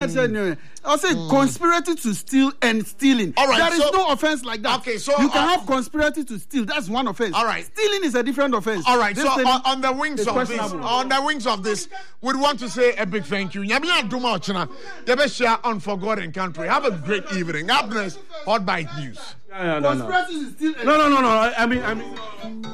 I'll say conspiracy to steal and stealing. All right, there is no offense like that. Okay, so you can have conspiracy to steal. That's one offense. All right, stealing is a different offense. All right, so on the wings of this, we'd want to say a big thank you. Yamiya Duma Ochina, Yabesha Unforgotten Country. Have a great evening. God bless. Hot Bite News. No. I mean.